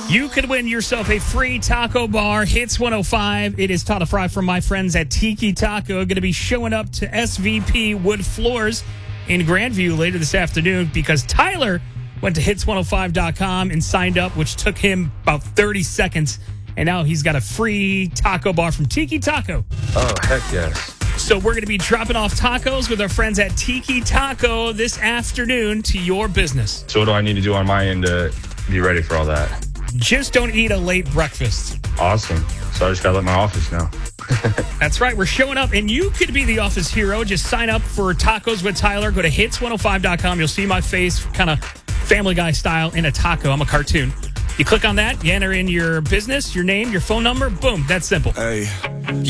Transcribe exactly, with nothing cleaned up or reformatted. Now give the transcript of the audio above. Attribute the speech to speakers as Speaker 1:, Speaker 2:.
Speaker 1: You could win yourself a free taco bar. Hits one oh five. It is Tata Fry from my friends at Tiki Taco. Going to be showing up to S V P Wood Floors in Grandview later this afternoon because Tyler went to hits one oh five dot com and signed up, which took him about thirty seconds. And now he's got a free taco bar from Tiki Taco.
Speaker 2: Oh, heck yes.
Speaker 1: So we're going to be dropping off tacos with our friends at Tiki Taco this afternoon to your business.
Speaker 2: So what do I need to do on my end to be ready for all that?
Speaker 1: Just don't eat a late breakfast.
Speaker 2: Awesome. So I just got to let my office know.
Speaker 1: That's right. We're showing up, and you could be the office hero. Just sign up for Tacos with Tyler. Go to hits one oh five dot com. You'll see my face, kind of Family Guy style, in a taco. I'm a cartoon. You click on that. You enter in your business, your name, your phone number. Boom. That's simple.
Speaker 3: Hey.